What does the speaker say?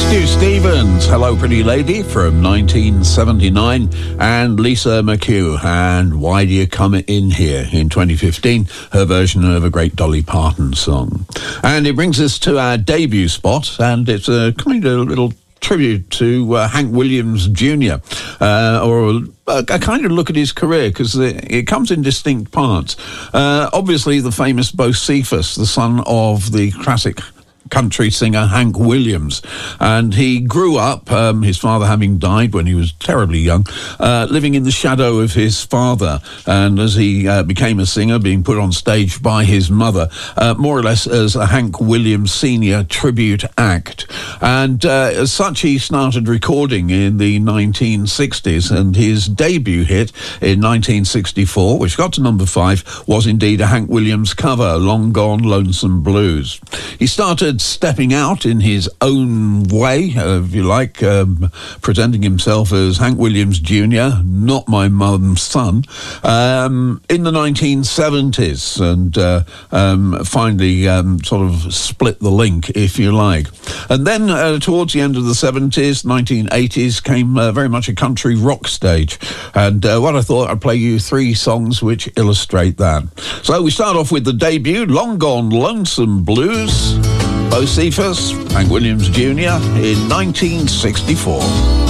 Stu Stevens, Hello Pretty Lady from 1979, and Lisa McHugh, and Why Do You Come In Here in 2015, her version of a great Dolly Parton song. And it brings us to our debut spot, and it's a kind of little tribute to Hank Williams Jr., or a kind of look at his career, because it comes in distinct parts. Obviously, the famous Bocephus, the son of the classic country singer Hank Williams, and he grew up, his father having died when he was terribly young, living in the shadow of his father, and as he became a singer, being put on stage by his mother, more or less as a Hank Williams Senior tribute act, and as such he started recording in the 1960s, and his debut hit in 1964, which got to number 5, was indeed a Hank Williams cover, Long Gone Lonesome Blues. He started stepping out in his own way, if you like, presenting himself as Hank Williams Jr., not my mum's son, in the 1970s, and finally sort of split the link, if you like. And then towards the end of the 70s, 1980s, came very much a country rock stage. And what I thought, I'd play you 3 songs which illustrate that. So we start off with the debut, Long Gone Lonesome Blues, Bocephus, Hank Williams Jr. in 1964.